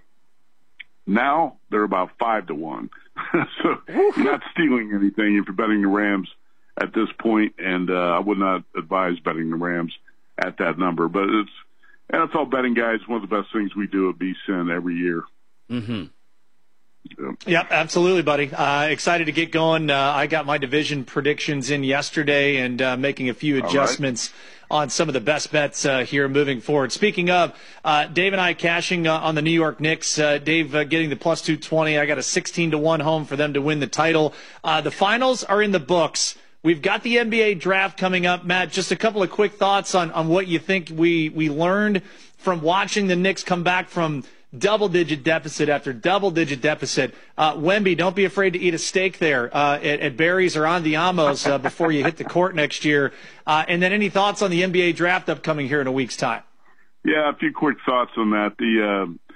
Now they're about five to one. So you're not stealing anything if you're betting the Rams at this point, and uh, I would not advise betting the Rams at that number. But it's N F L betting guys, one of the best things we do at VSiN every year. Mm-hmm. Yeah. Yep, absolutely, buddy. Uh, excited to get going. Uh, I got my division predictions in yesterday and uh, making a few adjustments on some of the best bets uh, here moving forward. Speaking of, uh, Dave and I cashing uh, on the New York Knicks. Uh, Dave uh, getting the plus two twenty. I got a sixteen to one home for them to win the title. Uh, the finals are in the books. We've got the N B A draft coming up. Matt, just a couple of quick thoughts on, on what you think we, we learned from watching the Knicks come back from double-digit deficit after double-digit deficit. Uh, Wemby, don't be afraid to eat a steak there uh, at, at Barry's or Andiamo's uh, before you hit the court next year. Uh, and then any thoughts on the N B A draft upcoming here in a week's time? Yeah, a few quick thoughts on that. The uh,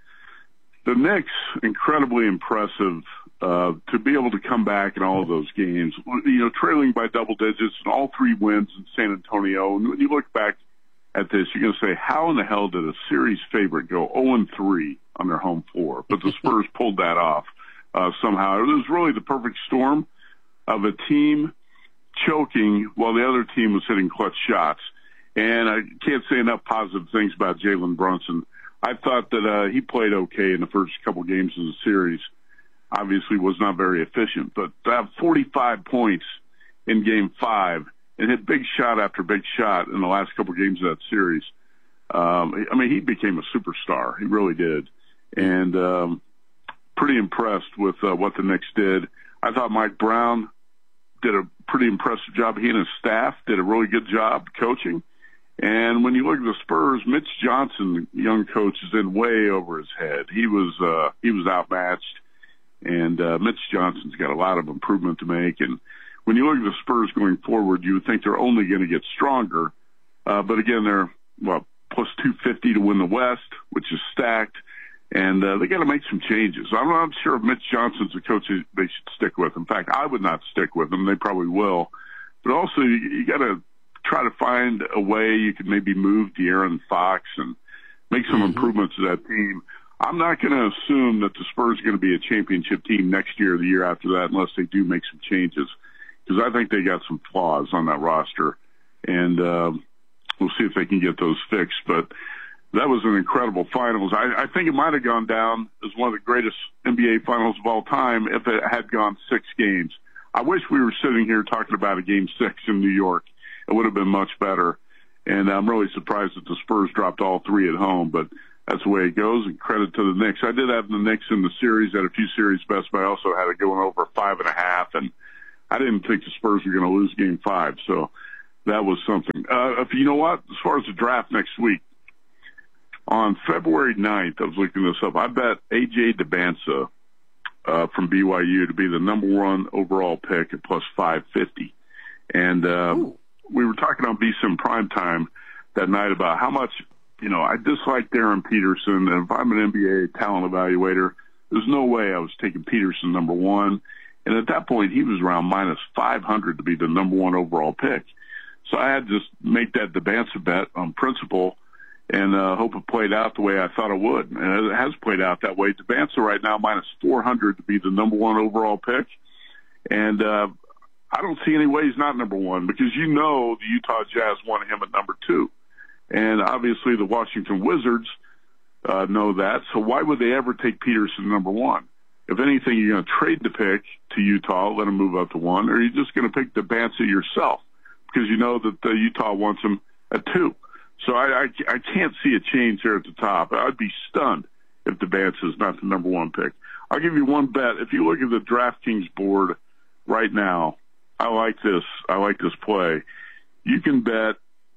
the Knicks, incredibly impressive uh, to be able to come back in all of those games. You know, trailing by double digits and all three wins in San Antonio. And when you look back at this, you're going to say, how in the hell did a series favorite go oh and three on their home floor? But the Spurs pulled that off uh, somehow. It was really the perfect storm of a team choking while the other team was hitting clutch shots. And I can't say enough positive things about Jalen Brunson. I thought that uh, he played okay in the first couple games of the series. Obviously was not very efficient, but to have forty-five points in game five and hit big shot after big shot in the last couple of games of that series. Um, I mean, he became a superstar. He really did. And um, pretty impressed with uh, what the Knicks did. I thought Mike Brown did a pretty impressive job. He and his staff did a really good job coaching. And when you look at the Spurs, Mitch Johnson, the young coach, is in way over his head. He was uh, he was outmatched. And uh, Mitch Johnson's got a lot of improvement to make. And when you look at the Spurs going forward, you would think they're only going to get stronger. Uh, but again, they're, well, plus two fifty to win the West, which is stacked. And uh, they got to make some changes. I'm not sure if Mitch Johnson's a coach they should stick with. In fact, I would not stick with him. They probably will. But also, you, you got to try to find a way you could maybe move De'Aaron Fox and make some mm-hmm. improvements to that team. I'm not going to assume that the Spurs are going to be a championship team next year or the year after that unless they do make some changes, because I think they got some flaws on that roster, and uh, we'll see if they can get those fixed. But that was an incredible finals. I, I think it might have gone down as one of the greatest N B A finals of all time if it had gone six games. I wish we were sitting here talking about a game six in New York. It would have been much better. And I'm really surprised that the Spurs dropped all three at home. But that's the way it goes, and credit to the Knicks. I did have the Knicks in the series at a few series bets, but I also had it going over five and a half, and I didn't think the Spurs were going to lose game five, so that was something. Uh, if you know what, as far as the draft next week, on February ninth, I was looking this up, I bet A J Dybantsa uh, from B Y U to be the number one overall pick at plus five fifty. And uh, we were talking on VSiN Primetime that night about how much, you know, I dislike Darren Peterson, and if I'm an N B A talent evaluator, there's no way I was taking Peterson number one. And at that point, he was around minus five hundred to be the number one overall pick. So I had to just make that Dybantsa bet on principle and uh, hope it played out the way I thought it would. And it has played out that way. Dybantsa right now minus four hundred to be the number one overall pick. And uh, I don't see any way he's not number one, because you know the Utah Jazz wanted him at number two. And obviously the Washington Wizards uh, know that. So why would they ever take Peterson number one? If anything, you're going to trade the pick to Utah, let him move up to one, or you're just going to pick Dybantsa yourself because you know that uh, Utah wants him at two. So I, I, I can't see a change there at the top. I'd be stunned if Dybantsa is not the number one pick. I'll give you one bet. If you look at the DraftKings board right now, I like this. I like this play. You can bet.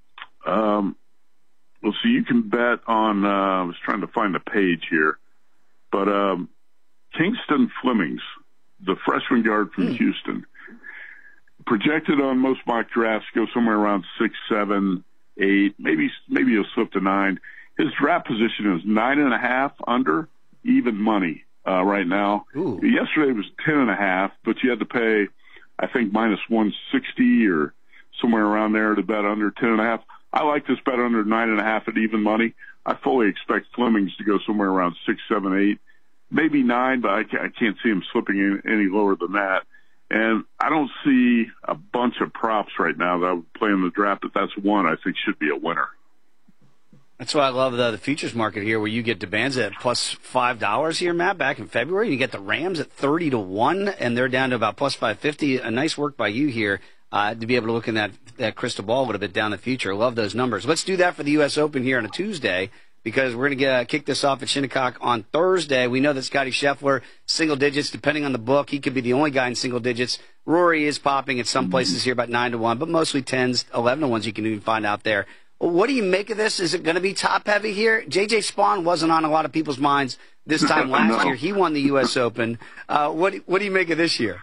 Um, well, see, you can bet on. Uh, I was trying to find the page here, but um, Kingston Flemings, the freshman guard from mm. Houston, projected on most mock drafts go somewhere around six, seven, eight, maybe maybe he'll slip to nine. His draft position is nine and a half under even money uh, right now. Ooh. Yesterday was ten and a half, but you had to pay, I think, minus one sixty or somewhere around there to bet under ten and a half. I like this bet under nine and a half at even money. I fully expect Flemings to go somewhere around six, seven, eight, maybe nine, but I can't see him slipping in any lower than that. And I don't see a bunch of props right now that I would play in the draft, but that's one I think should be a winner. That's why I love the, the futures market here, where you get Dybantsa at plus five dollars here, Matt, back in February. You get the Rams at thirty to one, and they're down to about plus five fifty. A nice work by you here uh, to be able to look in that, that crystal ball a little bit down the future. Love those numbers. Let's do that for the U S Open here on a Tuesday, because we're going to uh, kick this off at Shinnecock on Thursday. We know that Scotty Scheffler, single digits, depending on the book. He could be the only guy in single digits. Rory is popping at some places here about nine to one, but mostly tens, eleven to ones you can even find out there. Well, what do you make of this? Is it going to be top-heavy here? J J Spawn wasn't on a lot of people's minds this time last no. year. He won the U S Open. Uh, what, what do you make of this year?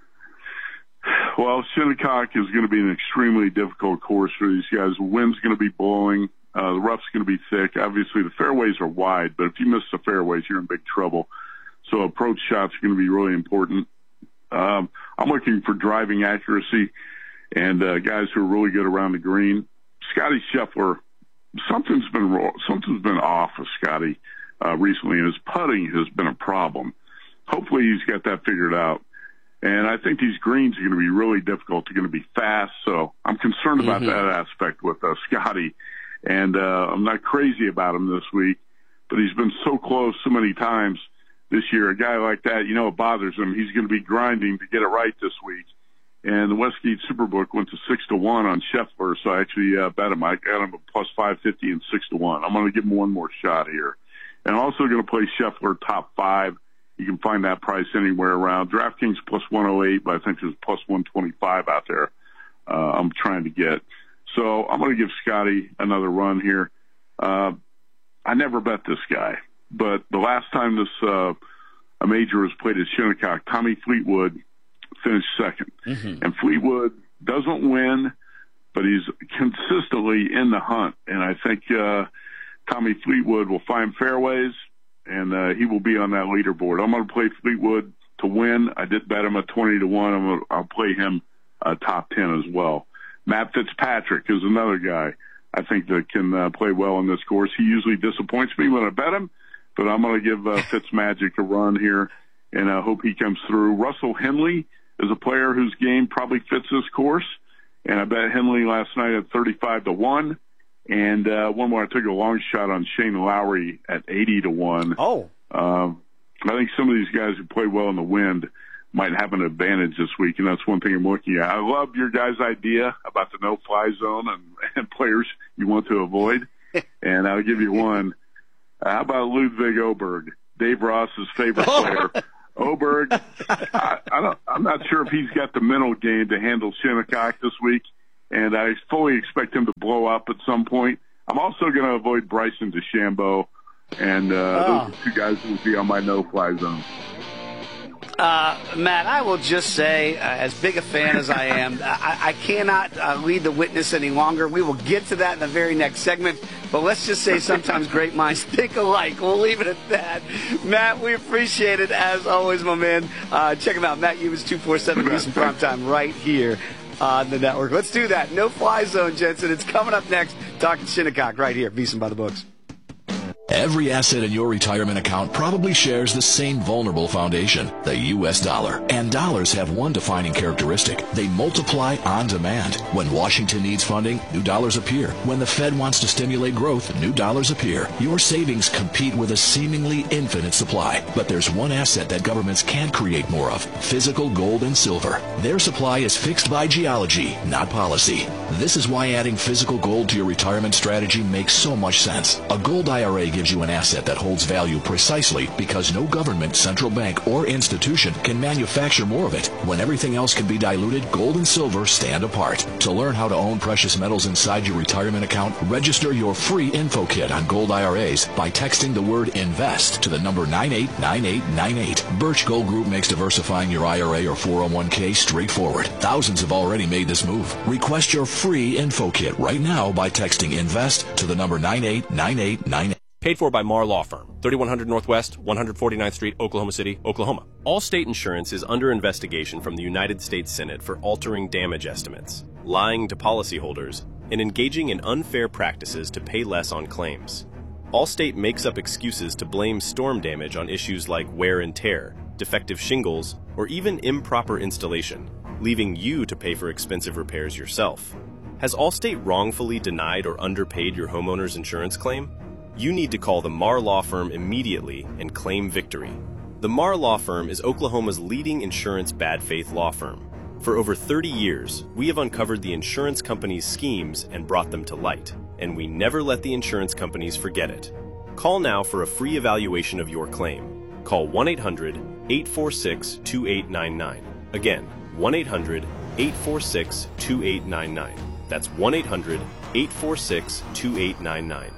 Well, Shinnecock is going to be an extremely difficult course for these guys. The wind's going to be blowing. Uh, the rough's going to be thick. Obviously, the fairways are wide, but if you miss the fairways, you're in big trouble. So approach shots are going to be really important. Um, I'm looking for driving accuracy and uh, guys who are really good around the green. Scotty Scheffler, something's been wrong. Something's been off with Scotty uh, recently, and his putting has been a problem. Hopefully, he's got that figured out. And I think these greens are going to be really difficult. They're going to be fast, so I'm concerned about mm-hmm. that aspect with uh, Scotty. And uh, I'm not crazy about him this week, but he's been so close so many times this year. A guy like that, you know, it bothers him. He's going to be grinding to get it right this week. And the Westgate Superbook went to six to one on Scheffler, so I actually uh, bet him. I got him a plus five fifty and six to one. I'm going to give him one more shot here. And I'm also going to play Scheffler top five. You can find that price anywhere around. DraftKings plus one oh eight, but I think there's plus one twenty-five out there uh, I'm trying to get. So I'm going to give Scotty another run here. Uh, I never bet this guy, but the last time this uh, a major was played at Shinnecock, Tommy Fleetwood finished second. Mm-hmm. And Fleetwood doesn't win, but he's consistently in the hunt. And I think uh, Tommy Fleetwood will find fairways, and uh, he will be on that leaderboard. I'm going to play Fleetwood to win. I did bet him at twenty to one. I'm gonna, I'll play him uh, top ten as well. Matt Fitzpatrick is another guy I think that can uh, play well in this course. He usually disappoints me when I bet him, but I'm going to give uh, Fitzmagic a run here, and I hope he comes through. Russell Henley is a player whose game probably fits this course, and I bet Henley last night at thirty-five to one. And uh, one more, I took a long shot on Shane Lowry at eighty to one. Oh. Um, I think some of these guys who play well in the wind might have an advantage this week, and that's one thing I'm looking at. I love your guys' idea about the no-fly zone and, and players you want to avoid, and I'll give you one. Uh, how about Ludwig Oberg, Dave Ross's favorite player? Oberg, I, I don't, I'm not sure if he's got the mental game to handle Shinnecock this week, and I fully expect him to blow up at some point. I'm also going to avoid Bryson DeChambeau, and uh, oh. those are two guys who will be on my no-fly zone. Uh, Matt, I will just say, uh, as big a fan as I am, I, I cannot uh, lead the witness any longer. We will get to that in the very next segment, but let's just say sometimes great minds think alike. We'll leave it at that. Matt, we appreciate it, as always, my man. Uh, check him out, Matt Youmans, two forty-seven VSiN Primetime, right here on the network. Let's do that. No Fly Zone, Jensen. It's coming up next. Talking Shinnecock right here, VSiN by the Books. Every asset in your retirement account probably shares the same vulnerable foundation, the U S dollar. And dollars have one defining characteristic. They multiply on demand. When Washington needs funding, new dollars appear. When the Fed wants to stimulate growth, new dollars appear. Your savings compete with a seemingly infinite supply. But there's one asset that governments can't create more of: physical gold and silver. Their supply is fixed by geology, not policy. This is why adding physical gold to your retirement strategy makes so much sense. A gold I R A gives you an asset that holds value precisely because no government, central bank, or institution can manufacture more of it. When everything else can be diluted, gold and silver stand apart. To learn how to own precious metals inside your retirement account, register your free info kit on gold I R As by texting the word INVEST to the number nine eight nine eight nine eight. Birch Gold Group makes diversifying your I R A or four oh one k straightforward. Thousands have already made this move. Request your free info kit right now by texting INVEST to the number nine eight nine eight nine eight. Paid for by Marr Law Firm, thirty-one hundred Northwest, one forty-ninth Street, Oklahoma City, Oklahoma. Allstate Insurance is under investigation from the United States Senate for altering damage estimates, lying to policyholders, and engaging in unfair practices to pay less on claims. Allstate makes up excuses to blame storm damage on issues like wear and tear, defective shingles, or even improper installation, leaving you to pay for expensive repairs yourself. Has Allstate wrongfully denied or underpaid your homeowner's insurance claim? You need to call the Marr Law Firm immediately and claim victory. The Marr Law Firm is Oklahoma's leading insurance bad faith law firm. For over thirty years, we have uncovered the insurance companies' schemes and brought them to light, and we never let the insurance companies forget it. Call now for a free evaluation of your claim. Call one eight hundred eight four six two eight nine nine. Again, one eight hundred eight four six two eight nine nine. That's one eight hundred eight four six two eight nine nine.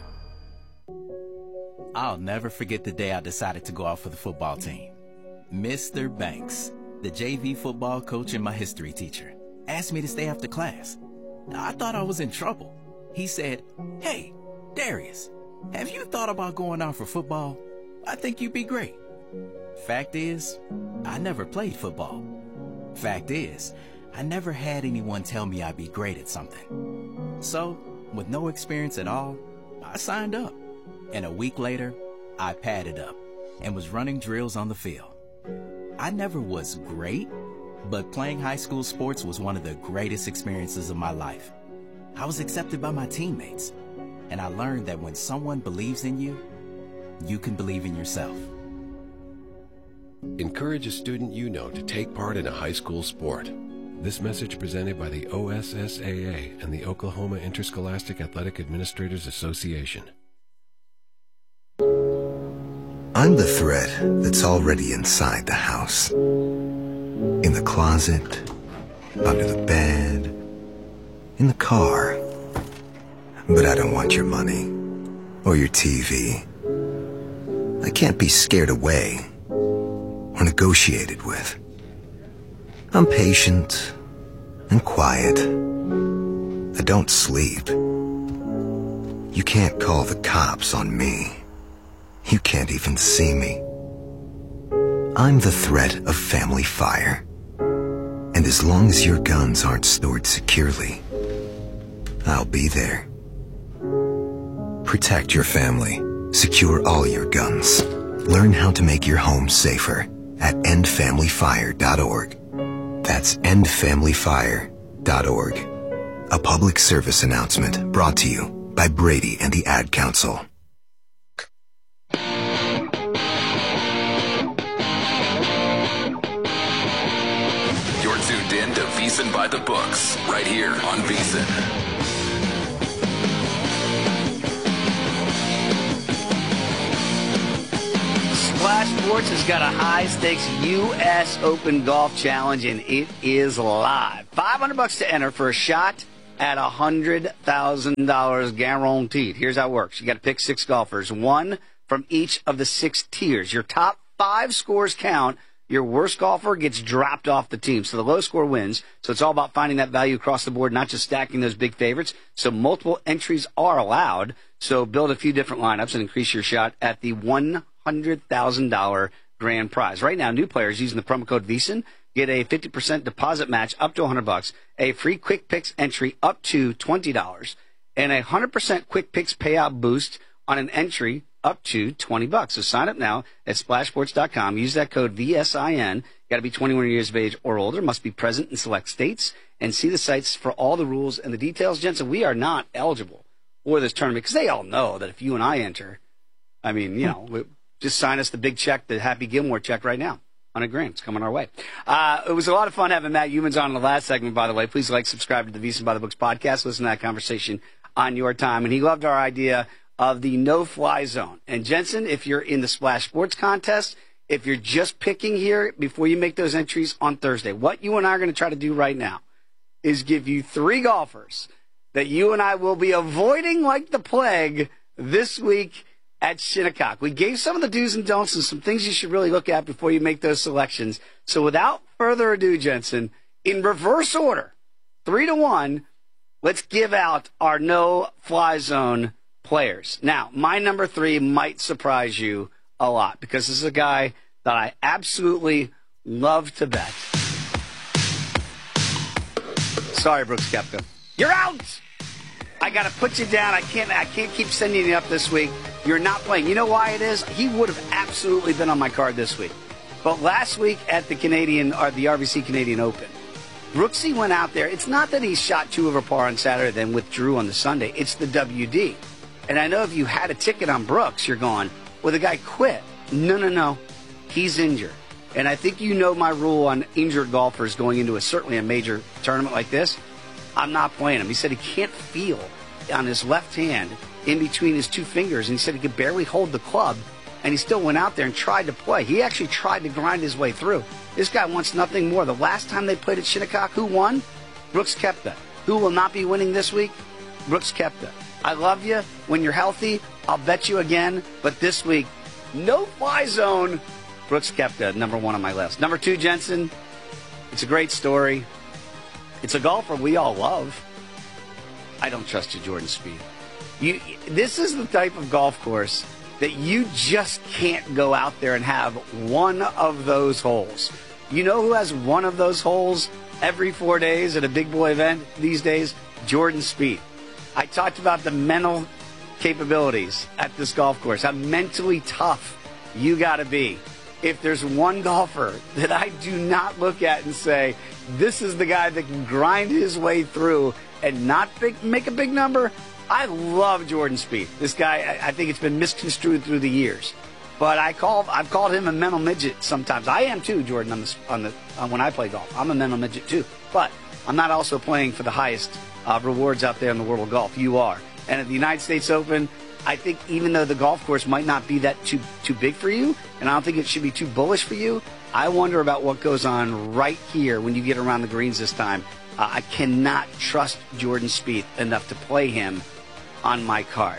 I'll never forget the day I decided to go out for the football team. Mister Banks, the J V football coach and my history teacher, asked me to stay after class. I thought I was in trouble. He said, "Hey, Darius, have you thought about going out for football? I think you'd be great." Fact is, I never played football. Fact is, I never had anyone tell me I'd be great at something. So, with no experience at all, I signed up. And a week later, I padded up and was running drills on the field. I never was great, but playing high school sports was one of the greatest experiences of my life. I was accepted by my teammates, and I learned that when someone believes in you, you can believe in yourself. Encourage a student you know to take part in a high school sport. This message presented by the O S S A A and the Oklahoma Interscholastic Athletic Administrators Association. I'm the thread that's already inside the house. In the closet, under the bed, in the car. But I don't want your money or your T V. I can't be scared away or negotiated with. I'm patient and quiet. I don't sleep. You can't call the cops on me. You can't even see me. I'm the threat of family fire. And as long as your guns aren't stored securely, I'll be there. Protect your family. Secure all your guns. Learn how to make your home safer at end family fire dot org. That's end family fire dot org. A public service announcement brought to you by Brady and the Ad Council. VSiN by the Books, right here on VSiN. Sports has got a high-stakes U S Open Golf Challenge, and it is live. five hundred bucks to enter for a shot at one hundred thousand dollars guaranteed. Here's how it works. You got to pick six golfers, one from each of the six tiers. Your top five scores count. Your worst golfer gets dropped off the team. So the low score wins. So it's all about finding that value across the board, not just stacking those big favorites. So multiple entries are allowed. So build a few different lineups and increase your shot at the one hundred thousand dollars grand prize. Right now, new players using the promo code VEASAN get a fifty percent deposit match up to one hundred bucks, a free Quick Picks entry up to twenty dollars, and a one hundred percent Quick Picks payout boost on an entry up to twenty bucks. So sign up now at splash sports dot com. Use that code V S I N. Got to be twenty-one years of age or older. Must be present in select states. And see the sites for all the rules and the details. Jensen, we are not eligible for this tournament because they all know that if you and I enter, I mean, you know, we, just sign us the big check, the Happy Gilmore check right now. one hundred grand. It's coming our way. Uh, it was a lot of fun having Matt Youmans on in the last segment, by the way. Please like, subscribe to the VEASAN by the Books podcast. Listen to that conversation on your time. And he loved our idea of the no-fly zone. And Jensen, if you're in the Splash Sports contest, if you're just picking here before you make those entries on Thursday, what you and I are going to try to do right now is give you three golfers that you and I will be avoiding like the plague this week at Shinnecock. We gave some of the do's and don'ts and some things you should really look at before you make those selections. So without further ado, Jensen, in reverse order, three to one, let's give out our no-fly zone players. Now, my number three might surprise you a lot because this is a guy that I absolutely love to bet. Sorry, Brooks Koepka. You're out! I got to put you down. I can't I can't keep sending you up this week. You're not playing. You know why it is? He would have absolutely been on my card this week. But last week at the Canadian or the R B C Canadian Open, Brooksy went out there. It's not that he shot two over par on Saturday then withdrew on the Sunday. It's the W D. And I know if you had a ticket on Brooks, you're going, well, the guy quit. No, no, no. He's injured. And I think you know my rule on injured golfers going into a certainly a major tournament like this. I'm not playing him. He said he can't feel on his left hand in between his two fingers. And he said he could barely hold the club. And he still went out there and tried to play. He actually tried to grind his way through. This guy wants nothing more. The last time they played at Shinnecock, who won? Brooks Koepka. Who will not be winning this week? Brooks Koepka. I love you. When you're healthy, I'll bet you again. But this week, no fly zone. Brooks Koepka, number one on my list. Number two, Jensen. It's a great story. It's a golfer we all love. I don't trust you, Jordan Spieth. You, this is the type of golf course that you just can't go out there and have one of those holes. You know who has one of those holes every four days at a big boy event these days? Jordan Spieth. I talked about the mental capabilities at this golf course, how mentally tough you got to be. If there's one golfer that I do not look at and say, this is the guy that can grind his way through and not big, make a big number, I love Jordan Spieth. This guy, I, I think it's been misconstrued through the years. But I call, I've called him a mental midget sometimes. I am too, Jordan, on the, on the, on when I play golf. I'm a mental midget too. But I'm not also playing for the highest uh, rewards out there in the world of golf. You are. And at the United States Open, I think even though the golf course might not be that too too big for you, and I don't think it should be too bullish for you, I wonder about what goes on right here when you get around the greens this time. Uh, I cannot trust Jordan Spieth enough to play him on my card.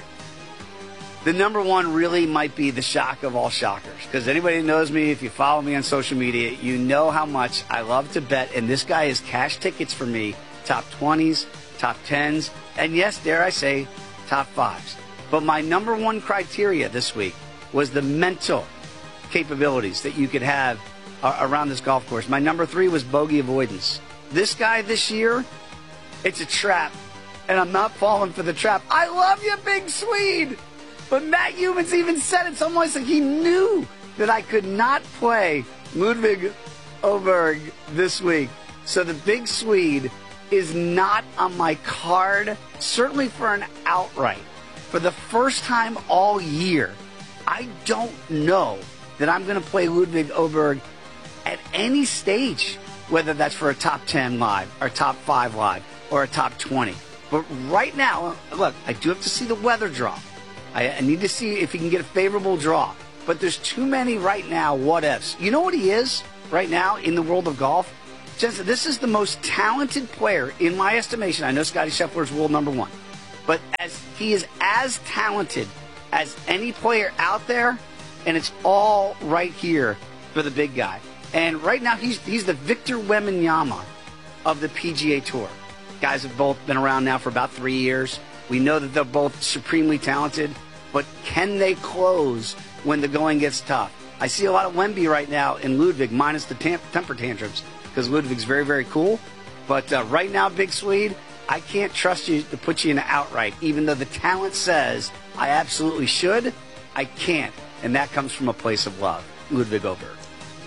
The number one really might be the shock of all shockers, because anybody who knows me, if you follow me on social media, you know how much I love to bet, and this guy is cash tickets for me, top twenties, top tens, and yes, dare I say, top fives. But my number one criteria this week was the mental capabilities that you could have uh, around this golf course. My number three was bogey avoidance. This guy this year, it's a trap, and I'm not falling for the trap. I love you, Big Swede! But Matt Youmans even said it's almost like he knew that I could not play Ludwig Åberg this week. So the Big Swede is not on my card, certainly for an outright. For the first time all year, I don't know that I'm going to play Ludwig Åberg at any stage, whether that's for a top ten live, or top five live, or a top twenty. But right now, look, I do have to see the weather draw. I, I need to see if he can get a favorable draw. but there's too many right now what-ifs. You know what he is right now in the world of golf? Jensen, this is the most talented player, in my estimation. I know Scottie Scheffler's world number one. But as he is as talented as any player out there, and it's all right here for the big guy. And right now, he's he's the Victor Wembanyama of the P G A Tour. Guys have both been around now for about three years. We know that they're both supremely talented, but can they close when the going gets tough? I see a lot of Wemby right now in Ludwig, minus the tam- temper tantrums, because Ludwig's very, very cool. But uh, right now, Big Swede, I can't trust you to put you in an outright. Even though the talent says I absolutely should, I can't. And that comes from a place of love. Ludwig Oberg.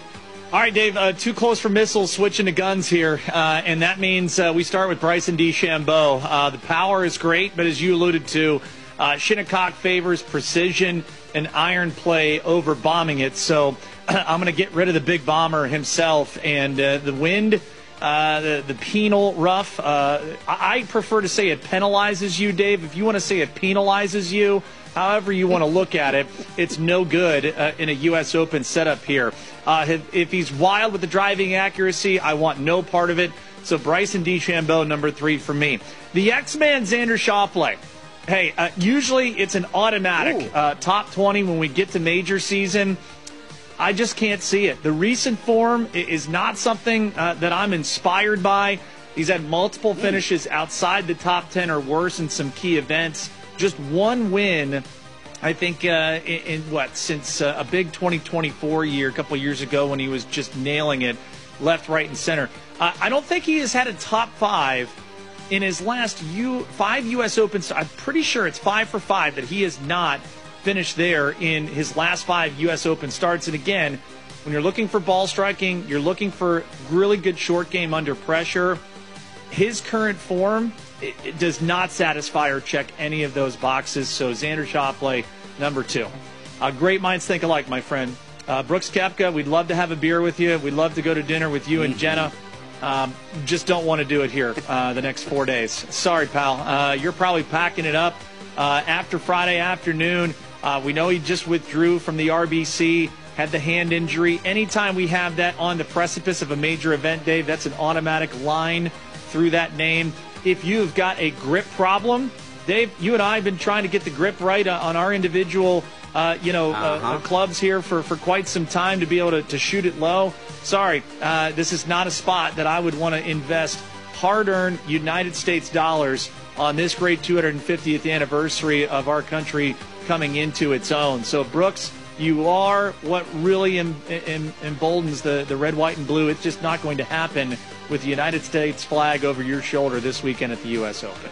All right, Dave, uh, too close for missiles, switching to guns here. Uh, and that means uh, we start with Bryson DeChambeau. Uh, the power is great, but as you alluded to, uh, Shinnecock favors precision and iron play over bombing it. So I'm going to get rid of the big bomber himself. And uh, the wind, uh, the, the penal rough, uh, I, I prefer to say it penalizes you, Dave. If you want to say it penalizes you, however you want to look at it, it's no good uh, in a U S Open setup here. Uh, if, if he's wild with the driving accuracy, I want no part of it. So Bryson DeChambeau, number three for me. The X-Man, Xander Schauffele. Hey, uh, usually it's an automatic uh, top twenty when we get to major season. I just can't see it. The recent form is not something uh, that I'm inspired by. He's had multiple finishes outside the top ten or worse in some key events. Just one win, I think, uh, in, in what, since uh, a big twenty twenty-four year, a couple of years ago when he was just nailing it left, right, and center. Uh, I don't think he has had a top five in his last U, five U S Opens. I'm pretty sure it's five for five that he has not finished there in his last five U S Open starts. And again, when you're looking for ball striking, you're looking for really good short game under pressure. His current form, it, it does not satisfy or check any of those boxes. So Xander Schauffele, number two. Uh, great minds think alike, my friend. Uh, Brooks Koepka, we'd love to have a beer with you. We'd love to go to dinner with you and Jenna. Um, just don't want to do it here uh, the next four days. Sorry, pal. Uh, you're probably packing it up uh, after Friday afternoon. Uh, we know he just withdrew from the R B C, had the hand injury. Anytime we have that on the precipice of a major event, Dave, that's an automatic line through that name. If you've got a grip problem, Dave, you and I have been trying to get the grip right on our individual uh, you know, uh-huh. uh, clubs here for, for quite some time to be able to, to shoot it low. Sorry, uh, this is not a spot that I would want to invest hard-earned United States dollars on this great two hundred fiftieth anniversary of our country coming into its own. So, Brooks, you are what really em, em, emboldens the, the red, white, and blue. It's just not going to happen with the United States flag over your shoulder this weekend at the U S Open.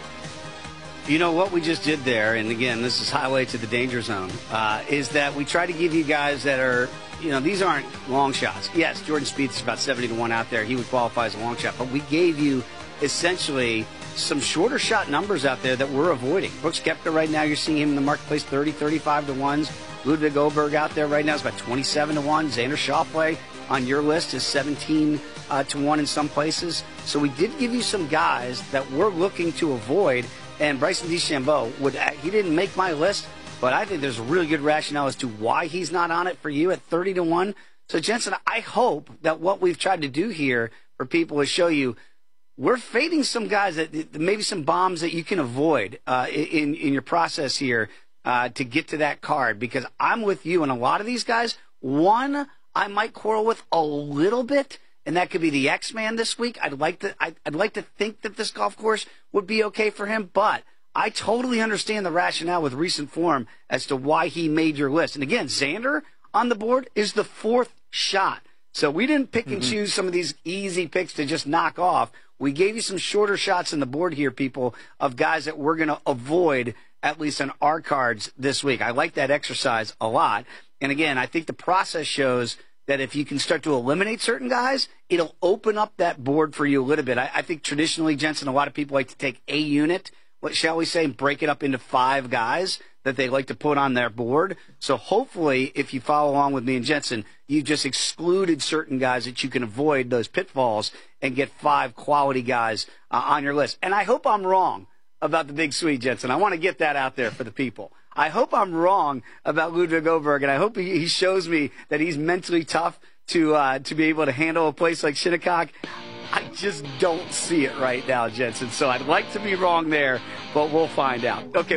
You know what we just did there, and again, this is highway to the danger zone, uh, is that we try to give you guys that are, you know, these aren't long shots. Yes, Jordan Spieth is about seventy to one out there. He would qualify as a long shot, but we gave you essentially some shorter shot numbers out there that we're avoiding. Brooks Koepka right now, you're seeing him in the marketplace thirty, thirty-five to ones. Ludwig Oberg out there right now is about twenty-seven to one. Xander Schauffele on your list is seventeen uh, to one in some places. So we did give you some guys that we're looking to avoid. And Bryson DeChambeau, would he didn't make my list, but I think there's a really good rationale as to why he's not on it for you at thirty to one. So, Jensen, I hope that what we've tried to do here for people is show you we're fading some guys, that maybe some bombs that you can avoid uh, in, in your process here uh, to get to that card. Because I'm with you, and a lot of these guys, one I might quarrel with a little bit, and that could be the X-Man this week. I'd like to I'd, I'd like to think that this golf course would be okay for him, but I totally understand the rationale with recent form as to why he made your list. And again, Xander on the board is the fourth shot. So we didn't pick and mm-hmm. choose some of these easy picks to just knock off. We gave you some shorter shots on the board here, people, of guys that we're going to avoid, at least on our cards this week. I like that exercise a lot. And again, I think the process shows that if you can start to eliminate certain guys, it'll open up that board for you a little bit. I, I think traditionally, Jensen, a lot of people like to take a unit, what shall we say, and break it up into five guys that they like to put on their board. So hopefully, if you follow along with me and Jensen, you've just excluded certain guys that you can avoid those pitfalls and get five quality guys uh, on your list. And I hope I'm wrong about the Big Swede, Jensen. I want to get that out there for the people. I hope I'm wrong about Ludwig Oberg, and I hope he, he shows me that he's mentally tough to uh, to be able to handle a place like Shinnecock. I just don't see it right now, Jensen. So I'd like to be wrong there, but we'll find out. Okay.